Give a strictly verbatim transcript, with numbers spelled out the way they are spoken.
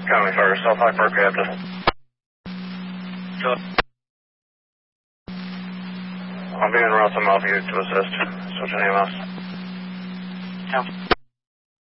County Fire, South High Park, Captain. I'll be en route to Mount View to assist. Switch your name out. Yeah.